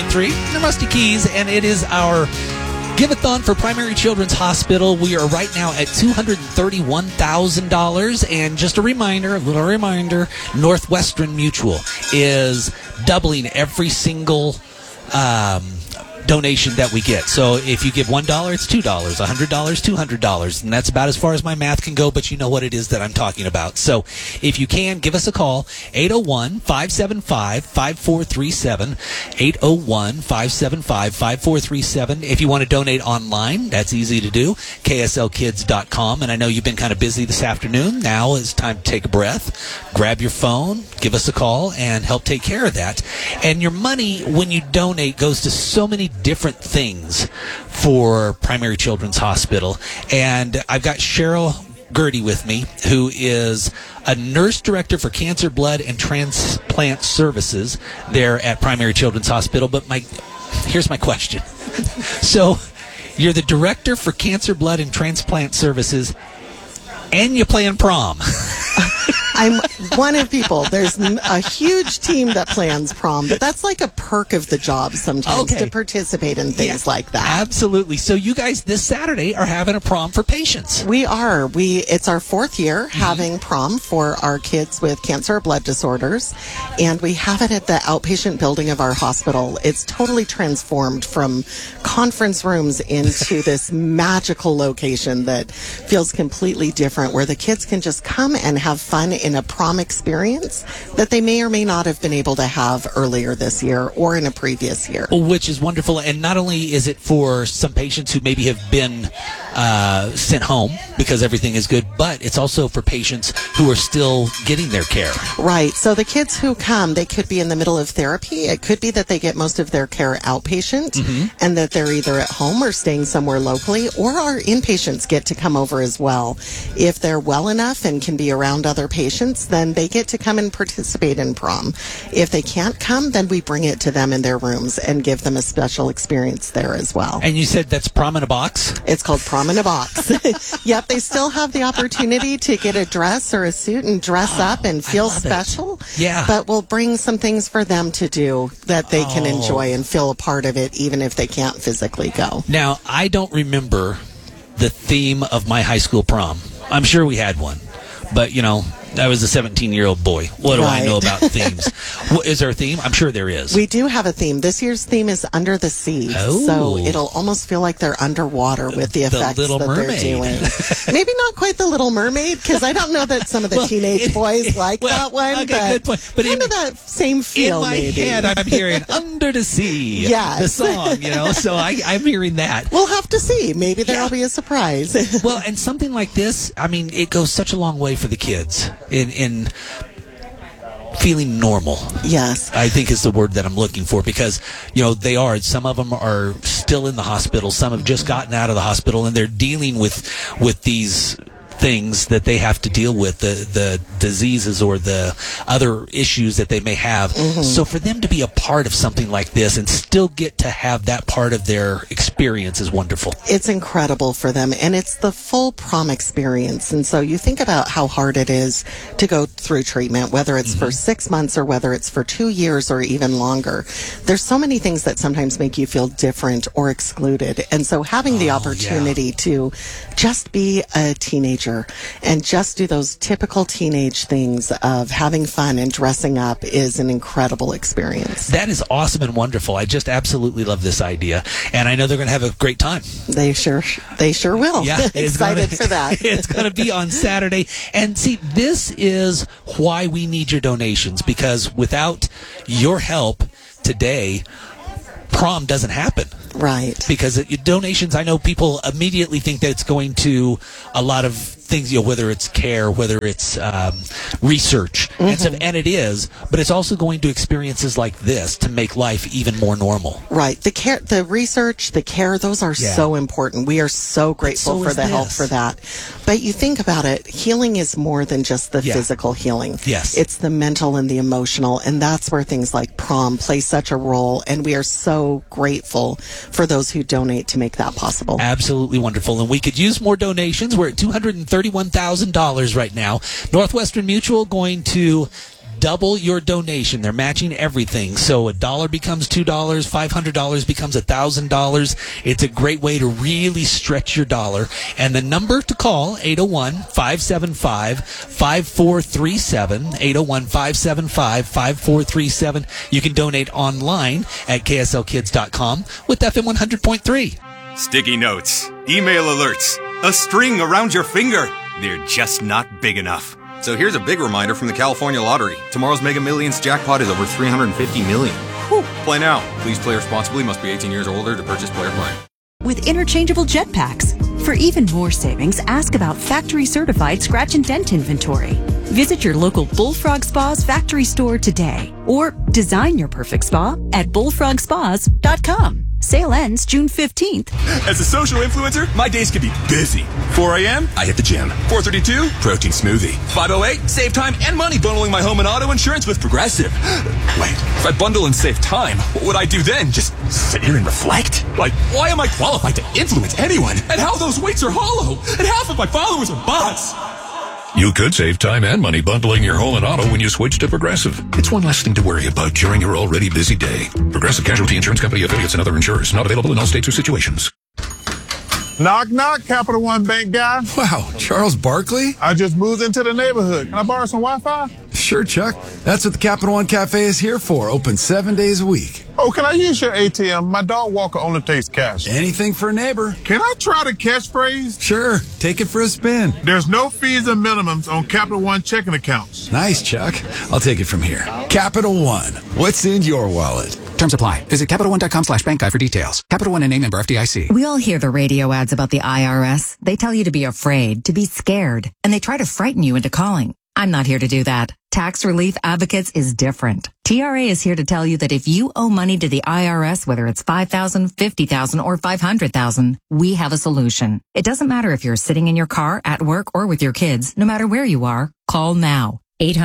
101.3, the Rusty Keys, and it is our Give-a-thon for Primary Children's Hospital. We are right now at $231,000. And just a little reminder, Northwestern Mutual is doubling every single donation that we get. So if you give $1, it's $2, $100, $200, and that's about as far as my math can go, but you know what it is that I'm talking about. So if you can, give us a call, 801-575-5437, 801-575-5437. If you want to donate online, that's easy to do, kslkids.com. And I know you've been kind of busy this afternoon. Now is time to take a breath, grab your phone, give us a call, and help take care of that. And your money, when you donate, goes to so many different things for Primary Children's Hospital. And I've got Cheryl Gertie with me, who is a nurse director for cancer, blood, and transplant services there at Primary Children's Hospital. But here's my question. So you're the director for cancer, blood, and transplant services, and you plan prom. I'm one of people. There's a huge team that plans prom, but that's like a perk of the job sometimes to participate in things like that. Absolutely. So you guys this Saturday are having a prom for patients. We are. It's our fourth year having prom for our kids with cancer or blood disorders, and we have it at the outpatient building of our hospital. It's totally transformed from conference rooms into this magical location that feels completely different, where the kids can just come and have fun in a prom experience that they may or may not have been able to have earlier this year or in a previous year. Which is wonderful. And not only is it for some patients who maybe have been sent home because everything is good, but it's also for patients who are still getting their care. Right. So the kids who come, they could be in the middle of therapy. It could be that they get most of their care outpatient and that they're either at home or staying somewhere locally, or our inpatients get to come over as well. If they're well enough and can be around other patients, then they get to come and participate in prom. If they can't come, then we bring it to them in their rooms and give them a special experience there as well. And you said that's prom in a box? It's called Prom in a Box. Yep, they still have the opportunity to get a dress or a suit and dress up and feel special. Yeah. But we'll bring some things for them to do that they can enjoy and feel a part of it, even if they can't physically go. Now, I don't remember the theme of my high school prom. I'm sure we had one, but I was a 17-year-old boy. What do I know about themes? Is there a theme? I'm sure there is. We do have a theme. This year's theme is Under the Sea. Oh. So it'll almost feel like they're underwater with the effects Little that Mermaid. they're doing. Maybe not quite the Little Mermaid, because I don't know that some of the teenage boys like that one. Okay, but good point. But kind of that same feel, in my maybe. head, I'm hearing Under the Sea. Yes. The song, so I'm hearing that. We'll have to see. Maybe there'll be a surprise. Well, and something like this, it goes such a long way for the kids in feeling normal. Yes. I think is the word that I'm looking for, because, some of them are still in the hospital. Some have just gotten out of the hospital, and they're dealing with these things that they have to deal with, the diseases or the other issues that they may have. So for them to be a part of something like this and still get to have that part of their experience is wonderful. It's incredible for them, and it's the full prom experience. And so you think about how hard it is to go through treatment, whether it's for 6 months or whether it's for 2 years or even longer. There's so many things that sometimes make you feel different or excluded. And so having the opportunity to just be a teenager and just do those typical teenage things of having fun and dressing up is an incredible experience. That is awesome and wonderful. I just absolutely love this idea, and I know they're going to have a great time. They sure will. Yeah, excited for that. It's going to be on Saturday. And see, this is why we need your donations, because without your help today, prom doesn't happen. Right. Because donations, I know people immediately think that it's going to a lot of things, whether it's care, whether it's research, and stuff, and it is, but it's also going to experiences like this to make life even more normal. Right. The care, the research, the care, those are so important. We are so grateful for the help for that. But you think about it, healing is more than just the physical healing. Yes. It's the mental and the emotional, and that's where things like prom play such a role, and we are so grateful for those who donate to make that possible. Absolutely wonderful. And we could use more donations. We're at $231,000 right now. Northwestern Mutual going to double your donation. They're matching everything. So $1 becomes $2, $500 becomes $1,000. It's a great way to really stretch your dollar. And the number to call, 801-575-5437, 801-575-5437. You can donate online at kslkids.com with FM 100.3. Sticky notes, email alerts, a string around your finger. They're just not big enough. So here's a big reminder from the California Lottery. Tomorrow's Mega Millions jackpot is over $350 million. Whew. Play now. Please play responsibly. Must be 18 years or older to purchase player play. With interchangeable jetpacks. For even more savings, ask about factory-certified scratch and dent inventory. Visit your local Bullfrog Spas factory store today, or design your perfect spa at bullfrogspas.com. Sale ends June 15th. As a social influencer, my days can be busy. 4 a.m., I hit the gym. 4:32, protein smoothie. 5:08, save time and money bundling my home and auto insurance with Progressive. Wait, if I bundle and save time, what would I do then? Just sit here and reflect? Like, why am I qualified to influence anyone? And how those weights are hollow? And half of my followers are bots. You could save time and money bundling your home and auto when you switch to Progressive. It's one less thing to worry about during your already busy day. Progressive Casualty Insurance Company, affiliates, and other insurers. Not available in all states or situations. Knock, knock, Capital One Bank guy. Wow, Charles Barkley? I just moved into the neighborhood. Can I borrow some Wi-Fi? Sure, Chuck. That's what the Capital One Cafe is here for. Open 7 days a week. Oh, can I use your ATM? My dog walker only takes cash. Anything for a neighbor. Can I try the catchphrase? Sure. Take it for a spin. There's no fees and minimums on Capital One checking accounts. Nice, Chuck. I'll take it from here. Capital One. What's in your wallet? Terms apply. Visit CapitalOne.com/bankguide for details. Capital One and name member FDIC. We all hear the radio ads about the IRS. They tell you to be afraid, to be scared, and they try to frighten you into calling. I'm not here to do that. Tax Relief Advocates is different. TRA is here to tell you that if you owe money to the IRS, whether it's $5,000, $50,000, or $500,000, we have a solution. It doesn't matter if you're sitting in your car, at work, or with your kids. No matter where you are, call now.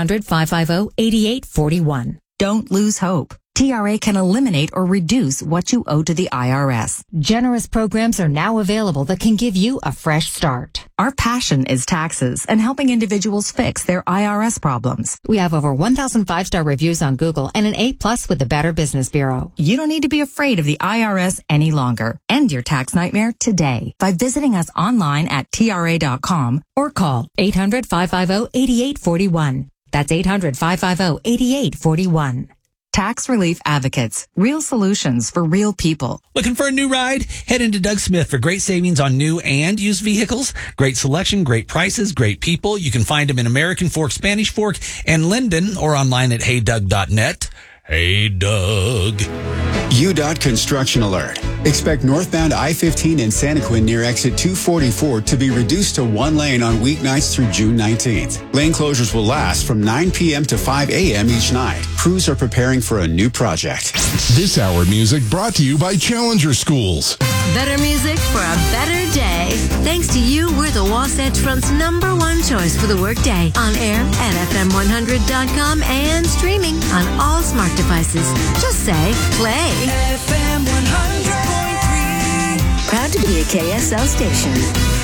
800-550-8841. Don't lose hope. TRA can eliminate or reduce what you owe to the IRS. Generous programs are now available that can give you a fresh start. Our passion is taxes and helping individuals fix their IRS problems. We have over 1,000 5-star reviews on Google and an A+ with the Better Business Bureau. You don't need to be afraid of the IRS any longer. End your tax nightmare today by visiting us online at TRA.com or call 800-550-8841. That's 800-550-8841. Tax Relief Advocates. Real solutions for real people. Looking for a new ride? Head into Doug Smith for great savings on new and used vehicles. Great selection, great prices, great people. You can find them in American Fork, Spanish Fork, and Linden, or online at heydoug.net. Hey, Doug. UDOT construction alert. Expect northbound I-15 in Santaquin near exit 244 to be reduced to one lane on weeknights through June 19th. Lane closures will last from 9 p.m. to 5 a.m. each night. Crews are preparing for a new project. This hour music brought to you by Challenger Schools. Better music for a better day. Thanks to you, we're the Wasatch Front's #1 choice for the workday. On air at FM100.com and streaming on all smart devices. Just say, play. FM 100.3. Proud to be a KSL station.